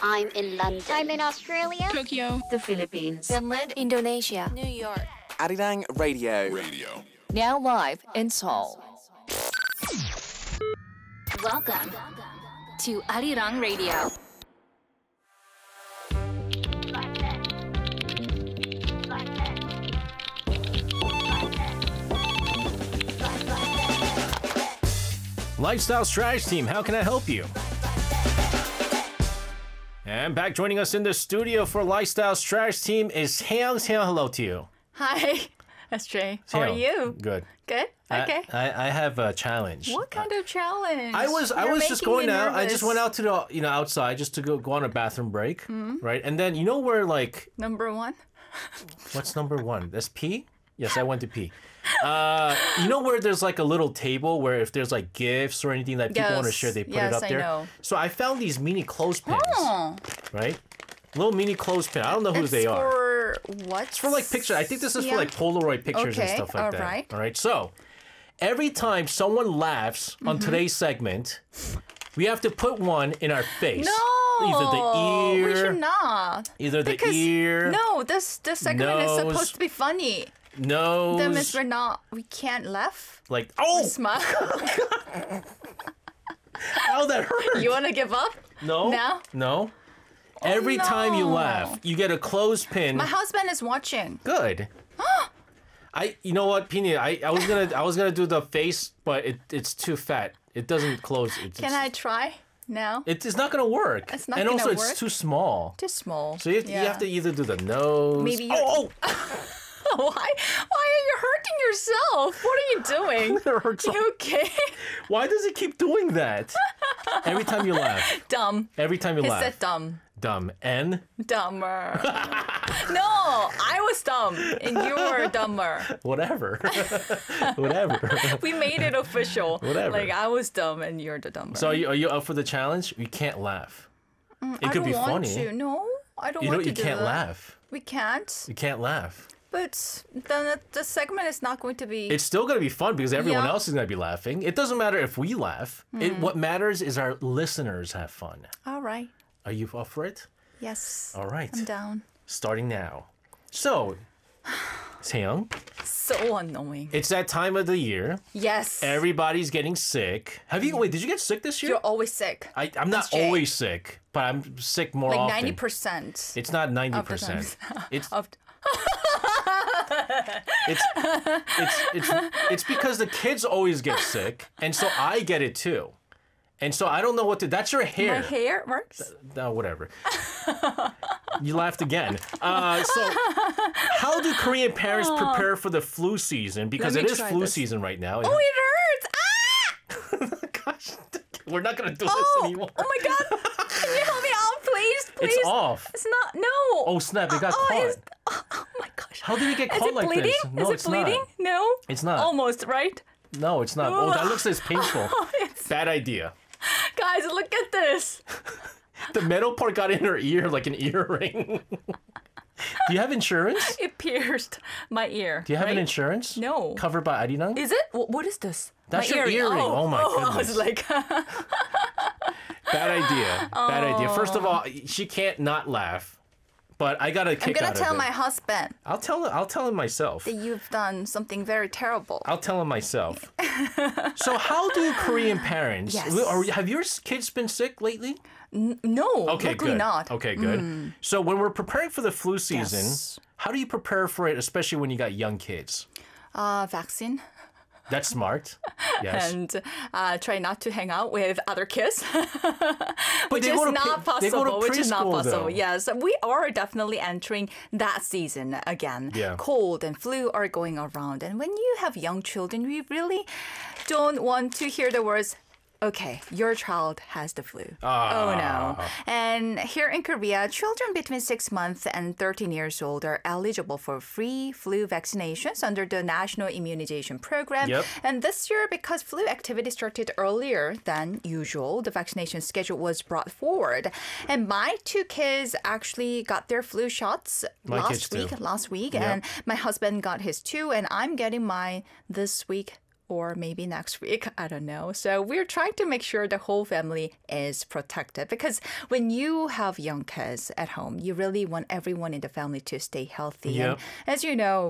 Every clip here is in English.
I'm in London. I'm in Australia. Tokyo. The Philippines. Finland. Indonesia. New York. Arirang Radio. Now live in Seoul. Welcome to Arirang Radio. Lifestyle Strategy Team, how can I help you? And back joining us in the studio for Lifestyle Strategy Team is Hayoung. Hayoung, hello to you. Hi, SJ. How are you? Good. Good? Okay. I have a challenge. What kind of challenge? I was just going out. I just went out to the outside just to go on a bathroom break, right? And then you know where like Number one? what's number one? That's pee. Yes, I went to pee. You know where there's like a little table where if there's like gifts or anything that people want to share, they put it up there. Know. So I found these mini clothespins, right? Little mini clothespin. I don't know who they are. For what? It's for like pictures. I think this is for like Polaroid pictures and stuff like that. Right. All right. So every time someone laughs on today's segment, we have to put one in our face. No, either the ear. We should not. Either the Because, ear. No, this segment is nose, supposed to be funny. Nose. That means we can't laugh. Like Smile. Ow, that hurt. You want to give up? No. Now? No. Every time you laugh, you get a clothespin. My husband is watching. Good. You know what, Pini? I was gonna do the face, but it's too fat. It doesn't close. Can I try now? It's not gonna work. It's not and gonna also work? It's too small. Too small. So you have to either do the nose. Maybe you. Oh! Why are you hurting yourself? What are you doing? It hurts. You okay? Why does it keep doing that? Every time you laugh. Dumb. Every time you He laugh. said dumb. Dumb. And Dumber. No, I was dumb and you were dumber. whatever. Whatever. We made it official. Whatever. Like I was dumb and you're the dumber. So are you up for the challenge? You can't laugh. It could be I don't want funny. to. No, I don't You want know to you do can't that. laugh. We can't. You can't laugh. But then the segment is not going to be. It's still going to be fun because everyone Yeah. else is going to be laughing. It doesn't matter if we laugh. What matters is our listeners have fun. All right. Are you up for it? Yes. All right. I'm down. Starting now. So, Seyoung, So annoying. it's that time of the year. Yes. Everybody's getting sick. Wait, did you get sick this year? You're always sick. I'm not SJ. always sick, but I'm sick more Like often. 90%. It's not 90%. It's it's because the kids always get sick, and so I get it too. And so I don't know what to. That's your hair. My hair works. No, whatever. You laughed again. So, how do Korean parents prepare for the flu season? Because Let it me is try flu this. season right now. Oh, it hurts! Ah! Gosh, we're not gonna do this anymore. Oh my god! Can you help me out, please? Please. It's off. It's not. No. Oh snap! It got caught. Oh my gosh. How did it get Is caught it like bleeding? this? No, Is it it's bleeding? not. No. It's not. Almost, right? No, it's not. Oh, that looks like it's painful. Bad idea. Guys, look at this. The metal part got in her ear like an earring. Do you have insurance? It pierced my ear. Do you have an right? insurance? No. Covered by Arirang? Is it? What is this? That's my your earring. Oh my I was goodness. like, Bad idea. Bad idea. First of all, she can't not laugh. But I got a I'm kick gonna out tell of my it. husband I'll tell him myself. that you've done something very terrible. I'll tell him myself. So how do Korean parents? Yes. Have your kids been sick lately? No, Okay, luckily good. not. Okay, good. So when we're preparing for the flu season, Yes. how do you prepare for it, especially when you got young kids? Vaccine. That's smart. Yes. And try not to hang out with other kids, But which they is go to not they go to possible. Which is not preschool, possible. though. Yes, we are definitely entering that season again. Yeah. Cold and flu are going around, and when you have young children, we really don't want to hear the words. Okay, your child has the flu. Oh no. And here in Korea, children between 6 months and 13 years old are eligible for free flu vaccinations under the National Immunization Program. Yep. And this year, because flu activity started earlier than usual, the vaccination schedule was brought forward. And my two kids actually got their flu shots My kids too. last week. Yep. And my husband got his too, and I'm getting mine this week or maybe next week. I don't know. So we're trying to make sure the whole family is protected because when you have young kids at home, you really want everyone in the family to stay healthy. Yep. And as you know,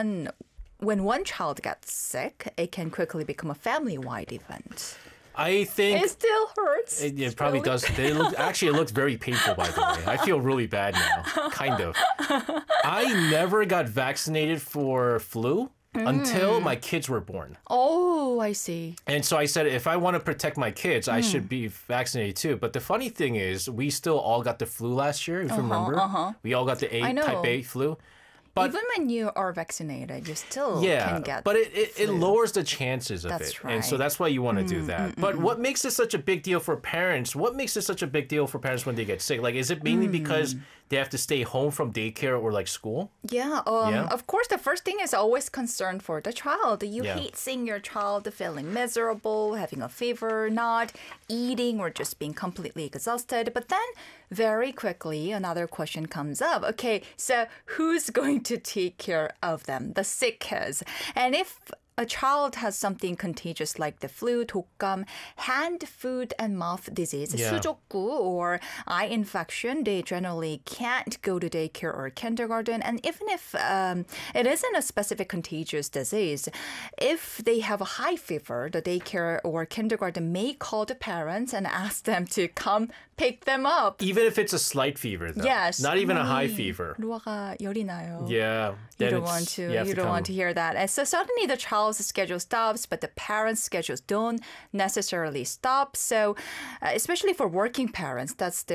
when one child gets sick, it can quickly become a family-wide event. I think It still hurts. it probably really. does. Actually, it looks very painful, by the way. I feel really bad now, kind of. I never got vaccinated for flu until my kids were born. Oh, I see. And so I said, if I want to protect my kids, I should be vaccinated too. But the funny thing is, we still all got the flu last year, if you remember. We all got the I know. type A flu. But Even when you are vaccinated, you still yeah, can get but it lowers the chances of That's it. And so right. that's why you want to do that. But what makes it such a big deal for parents? What makes it such a big deal for parents when they get sick? Like, is it mainly because they have to stay home from daycare or like school? Yeah, Yeah? of course, the first thing is always concern for the child. You Yeah. hate seeing your child feeling miserable, having a fever, not eating, or just being completely exhausted. But then very quickly, another question comes up. Okay, so who's going to take care of them, the sick kids? And if a child has something contagious like the flu, 독감, hand, foot, and mouth disease, Yeah. 수족구, or eye infection, they generally can't go to daycare or kindergarten. And even if it isn't a specific contagious disease, if they have a high fever, the daycare or kindergarten may call the parents and ask them to come pick them up. Even if it's a slight fever, though. Yes. Not even a high fever. 루아가 열이 나요. Yeah. You then don't it's- want to. have You don't want to come. hear that. And so suddenly the child's schedule stops, but the parents' schedules don't necessarily stop. So, especially for working parents, that's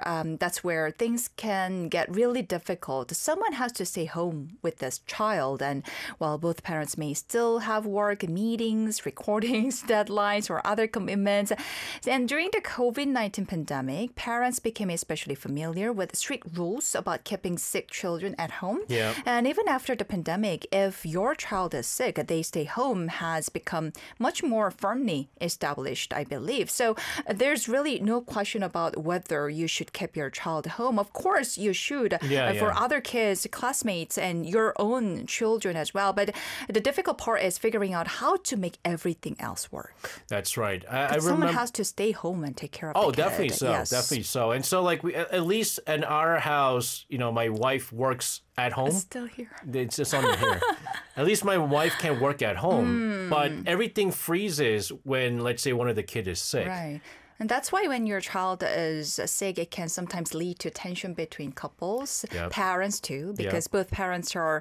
where things can get really difficult. Someone has to stay home with this child, and while both parents may still have work, meetings, recordings, deadlines, or other commitments, and during the COVID-19 pandemic, parents became especially familiar with strict rules about keeping sick children at home. Yeah. And even after the pandemic, if your child is sick, they stay home has become much more firmly established, I believe. So there's really no question about whether you should keep your child home. Of course, you should Yeah, for yeah. other kids, classmates, and your own children as well. But the difficult part is figuring out how to make everything else work. That's right. I Someone remember. has to stay home and take care of Oh, the kid. definitely so. Yes. Definitely so. And so, like, at least in our house, my wife works at home. Still here. It's just on here. At least my wife can work at home, but everything freezes when, let's say, one of the kids is sick. Right. And that's why when your child is sick, it can sometimes lead to tension between couples, Yep. parents too, because both parents are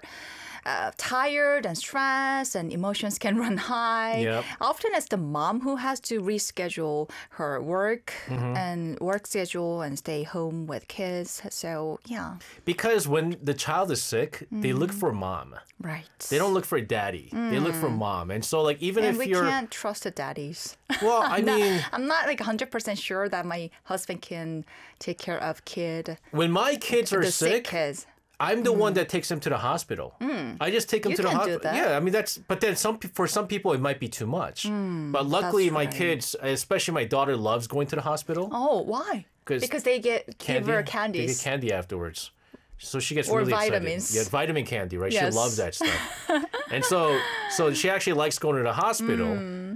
tired and stressed and emotions can run high. Yep. Often it's the mom who has to reschedule her work and work schedule and stay home with kids. So, yeah, Because when the child is sick, they look for mom. right. They don't look for daddy. They look for mom. And so, like, even And if we you're. can't trust the daddies. Well, I mean, I'm not like 100% sure that my husband can take care of kid, when my kids are the sick sick, kids. I'm the one that takes them to the hospital. I just take them You to the can do hospital. that. Yeah, I mean but then for some people it might be too much. But luckily that's my right. kids, especially my daughter, loves going to the hospital. Oh, why? 'Cause Because they give her They get candies. candy afterwards. So she gets Or really vitamins. excited. Yeah, vitamin candy, right? Yes. She loves that stuff. And so she actually likes going to the hospital.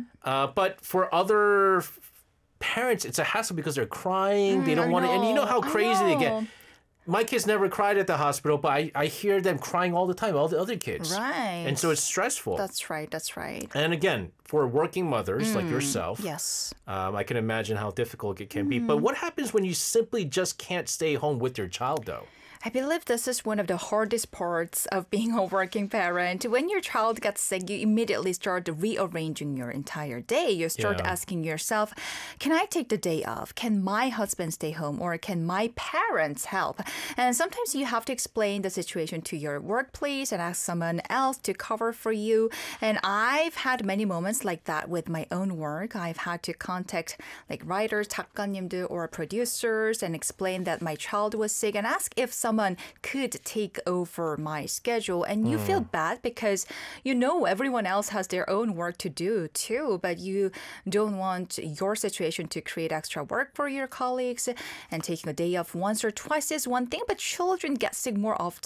But for other parents, it's a hassle because they're crying. They don't want to. And you know how crazy they get. My kids never cried at the hospital, but I hear them crying all the time, all the other kids. Right. And so it's stressful. That's right. That's right. And again, for working mothers like yourself, Yes. I can imagine how difficult it can be. But what happens when you simply just can't stay home with your child, though? I believe this is one of the hardest parts of being a working parent. When your child gets sick, you immediately start rearranging your entire day. You start Yeah. asking yourself, can I take the day off? Can my husband stay home? Or can my parents help? And sometimes you have to explain the situation to your workplace and ask someone else to cover for you. And I've had many moments like that with my own work. I've had to contact like writers, 작가님들, or producers and explain that my child was sick and ask if someone could take over my schedule. And you feel bad because everyone else has their own work to do too, but you don't want your situation to create extra work for your colleagues. And taking a day off once or twice is one thing, but children get sick more often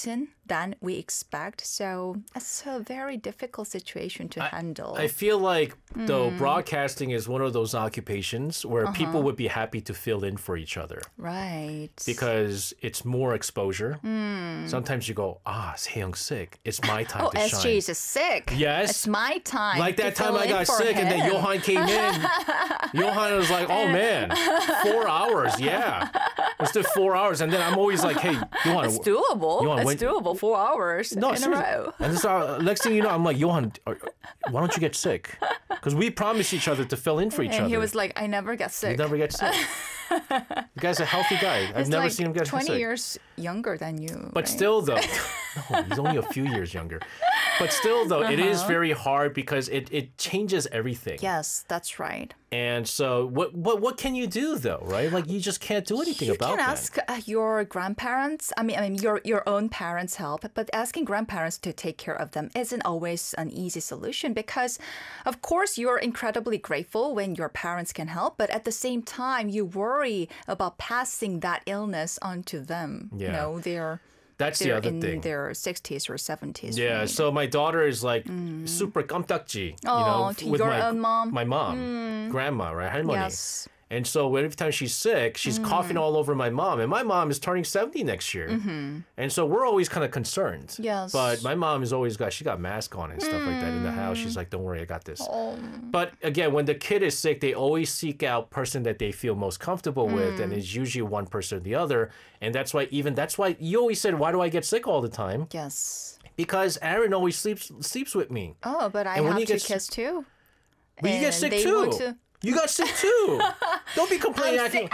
than we expect. So it's a very difficult situation to handle. I feel like, though, broadcasting is one of those occupations where people would be happy to fill in for each other. Right. Because it's more exposure. Sometimes you go, Seyoung's sick. It's my time to shine. SG is sick. Yes. It's my time. Like that to time fill I in got for sick and then him. Johan came in. Johan was like, oh man, 4 hours. Yeah. Let's do 4 hours. And then I'm always like, hey, Johan. It's doable. Johan, It's doable. 4 hours in a seriously. row. And so next thing you know, I'm like, Johan, why don't you get sick? Because we promised each other to fill in for each other. And he was like, I never get sick. You never get sick. The guy's a healthy guy. I've never seen him get 20 sick. years younger than you. But right? still, though, no, he's only a few years younger. But still, though, it is very hard because it changes everything. Yes, that's right. And so, what can you do, though, right? Like, you just can't do anything about You can that. ask your grandparents. I mean, your own parents' help, but asking grandparents to take care of them isn't always an easy solution because, of course, you're incredibly grateful when your parents can help, but at the same time, you worry about passing that illness on to them. Yeah. You know, That's the they're other in thing. their 60s or 70s. Yeah, right? so my daughter is like super 깜딱지, to your own mom? My mom, grandma, right? 할머니. Yes. And so every time she's sick, she's coughing all over my mom. And my mom is turning 70 next year. And so we're always kind of concerned. Yes. But my mom has always she got mask on and stuff like that in the house. She's like, don't worry, I got this. But again, when the kid is sick, they always seek out person that they feel most comfortable with. And it's usually one person or the other. And that's why you always said, why do I get sick all the time? Yes. Because Aaron always sleeps with me. Oh, but I And when have you two get kids too. But you get And sick they too. want to- You got sick too. Don't be complaining, acting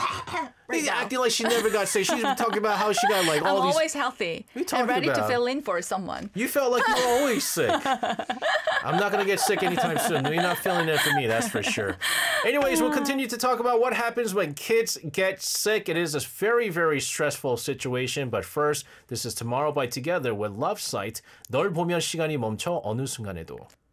like she never got sick. She's been talking about how she got like I'm all these. always healthy What are you talking and ready to about? fill in for someone. You felt like you were always sick. I'm not gonna get sick anytime soon. You're not feeling it for me, that's for sure. Anyways, we'll continue to talk about what happens when kids get sick. It is a very, very stressful situation. But first, this is Tomorrow by Together with Love Site. 널 보면 시간이 멈춰 어느 순간에도.